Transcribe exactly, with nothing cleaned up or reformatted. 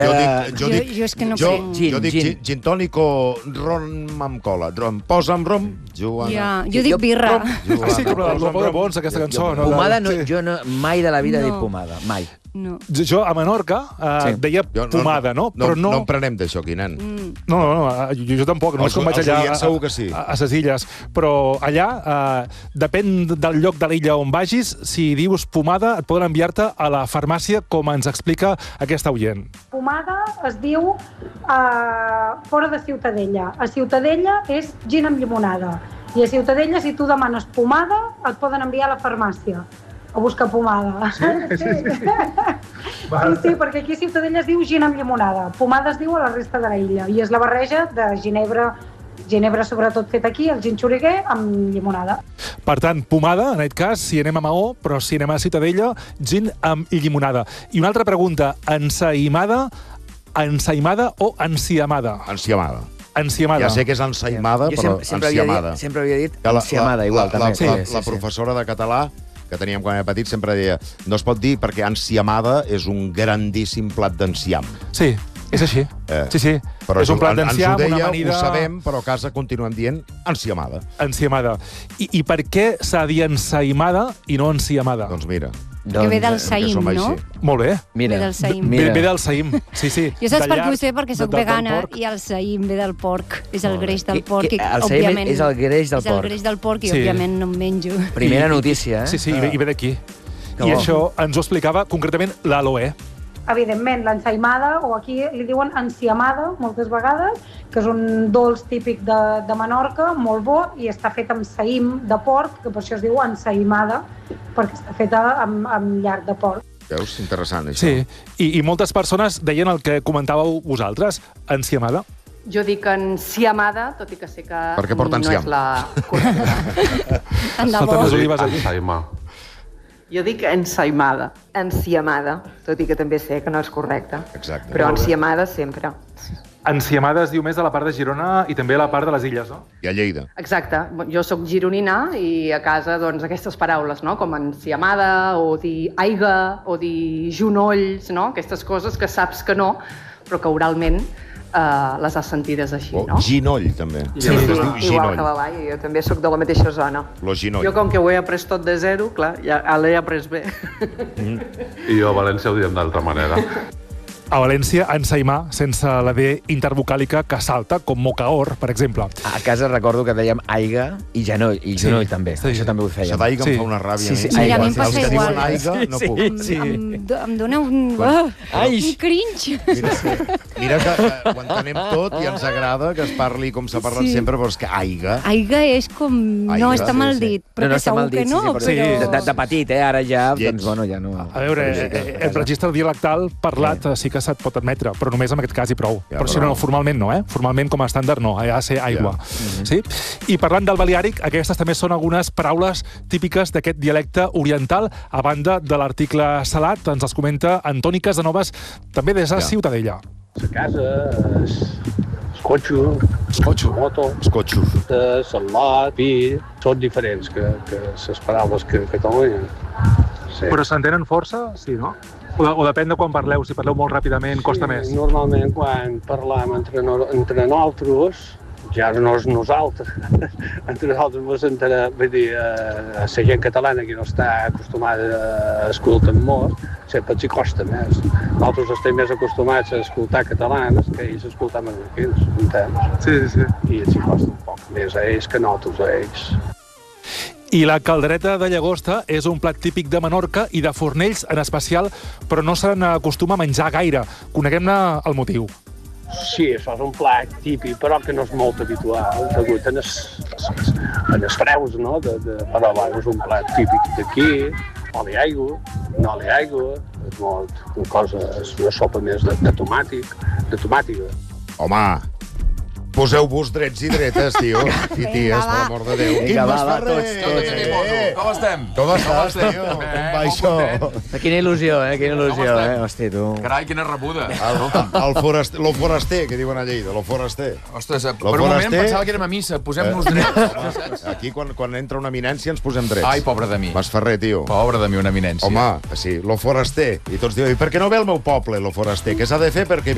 Jo dic, jo dic, jo és que no jo, prenc. jo dic Gin, gin, gin tònic o rom amb cola. Rom, posa'm rom, Joana. Ja, jo dic birra. Joana, Ah, sí, com la posa'm Lopo de rom. Bons, aquesta cançó. No? Pomada, no, Sí. jo no, mai de la vida No. he dit pomada, mai. No. Jo, a Menorca, eh, Sí. deia Jo pomada, no? No, Però no, no... en prenem d'això aquí, nen. Mm. No, no, no, jo, jo tampoc, no Els- és com vaig els allà oients segur que sí. a, a ses illes, però allà, eh, depèn del lloc de l'illa on vagis, si dius pomada et poden enviar-te a la farmàcia, com ens explica aquesta oient. Pomada es diu uh, fora de Ciutadella. A Ciutadella és gin amb llimonada. I a Ciutadella, si tu demanes pomada, et poden enviar a la farmàcia a buscar pomada. Sí, sí, sí. Sí, sí, perquè aquí a Ciutadella es diu gin amb llimonada. Pomada es diu a la resta de la illa. I és la barreja de ginebra, ginebra sobretot fet aquí, el gin xuriguer, amb llimonada. Per tant, pomada, en aquest cas, si anem a Maó, però si anem a Ciutadella, gin amb i llimonada. I una altra pregunta, ensaïmada, ensaïmada o enciamada? Enciamada. Enciamada. Ja sé que és ensaïmada, Jo però sempre, sempre, havia enciamada. dit, sempre havia dit Que la- enciamada, la- igual, la, també. La, Sí, la, sí, la sí. professora de català que teníem quan era petit sempre deia no es pot dir perquè enciamada és un grandíssim plat d'enciam. Sí, és així. Eh, Sí, sí. Però És un plat en- d'enciam, ens ho una deia, amanida... ho sabem, però a casa continuem dient enciamada. Enciamada. I, I per què s'ha de dir ensaïmada i no enciamada? Doncs mira, Que ve del eh, saïm, som no? així. Molt bé. Mira, Ve del saïm. Ve, mira. ve del saïm. Sí, sí. Jo saps De per què llarg, ho sé? Perquè sóc de- del vegana porc. i el saïm ve del porc. És el greix del Que- porc. que i, el saïm òbviament, és el greix del És el porc. greix del porc i, Sí. òbviament, no em menjo. Primera I- notícia, eh? Sí, sí, i ve, i ve d'aquí. Que I bo. això ens ho explicava concretament l'Aloe. Evidentment, l'ensaïmada, o aquí li diuen enciamada moltes vegades, que és un dolç típic de, de Menorca, molt bo, i està fet amb saïm de porc, que per això es diu ensaïmada, perquè està feta amb, amb llarg de porc. Veus? Interessant, això. Sí, I, i moltes persones deien el que comentàveu vosaltres, enciamada. Jo dic enciamada, tot i que sé que Perquè porta no enciam. és la correcta. Tant de Falten bo. les olives aquí. Ensaïmar. Jo dic ensaïmada. Enciamada, tot i que també sé que no és correcte. Exacte. Però enciamada sempre. Enciamada es diu més a la part de Girona i també a la part de les illes, no? I a Lleida. Exacte. Jo sóc gironina i a casa, doncs, aquestes paraules, no? Com enciamada, o dir aiga, o dir junolls, no? Aquestes coses que saps que no, però que oralment eh, les has sentides així, O no? ginoll, també. Sí, Es sí, diu igual ginoll. que la Laia, jo també sóc de la mateixa zona. Lo ginoll. Jo, com que ho he après tot de zero, clar, ja l'he après bé. I jo a València ho diem d'altra manera. A València, ensaïmar, sense la D intervocàlica que salta, com mocaor, per exemple. A casa recordo que dèiem aiga i genoll, i Sí. genoll també. Sí. Això també ho fèiem. Això d'aiga Sí. em fa una ràbia. Sí, sí, a mi. Mira, a mi em Els passa Els que igual. diuen aiga, no Sí, puc. Em, sí. em, do- em dona un, Quan- uh, Ai. un cringe. Mira, mira que eh, ho entenem tot i ens agrada que es parli com s'ha parlat Sí. sempre, però és que aiga... Aiga és com... Aiga, no, està sí, mal sí. dit, però que està segur mal dit, que no, sí, sí, però- però... De, de, de petit, eh? Ara ja, Lleig. doncs, bueno, ja no... A veure, Sí, sí, eh, sí. el registre dialectal parlat sí. sí que se't pot admetre, però només en aquest cas i prou. Ja, però si però- no, formalment no, eh? Formalment com a estàndard no, ha de ser aigua. Ja. Sí? I parlant del baleàric, aquestes també són algunes paraules típiques d'aquest dialecte oriental. A banda de l'article salat, ens les comenta Antoni Casanovas, també des de Ja. Ciutadella. La casa, es, el cotxe, Escotxo. la moto, Escotxos. el salat, vi, són diferents que, que les paraules que a Catalunya. Sí. Però s'entenen força? Sí, no? O, o depèn de quan parleu. Si parleu molt ràpidament, costa sí, més. Normalment, quan parlam entre, no, entre nosaltres, ja no és nosaltres, entre nosaltres mos entera, vull dir, eh, la gent catalana que no està acostumada a escoltar molt, sempre els hi costa més. Nosaltres estem més acostumats a escoltar catalanes que ells escoltar menorquins, entens? Sí, sí, sí. I els hi costa un poc més a ells que nosaltres a ells. I la caldereta de llagosta és un plat típic de Menorca i de Fornells en especial, però no se n'acostuma a menjar gaire. Coneguem-ne el motiu. Sí, això és un plat típic, però que no és molt habitual, degut en els, en els preus, no? De, de, però bueno, és un plat típic d'aquí, oli aigua, no oli aigua, és molt, una cosa, és una sopa més de, de tomàtic, de tomàtica. Home, poseu-vos drets i dretes, tio. I ties, per l'amor de Déu. Vinga, Quim va, va, Masferrer! tots, tots. Eh, Com estem? Com estàs, tio? Com va això? Quina il·lusió, eh? Quina il·lusió, eh? Hosti, tu... Carai, quina rebuda. El, el foraster, lo foraster, que diuen a Lleida, lo foraster. Ostres, per Lo un moment foraster- pensava que érem a missa. Posem-nos drets. Aquí, quan, quan entra una eminència, ens posem drets. Ai, pobre de mi. Masferrer, tio. Pobre de mi, una eminència. Home, sí, lo foraster. I tots diuen, i per què no ve el meu poble, lo foraster? Què s'ha de fer perquè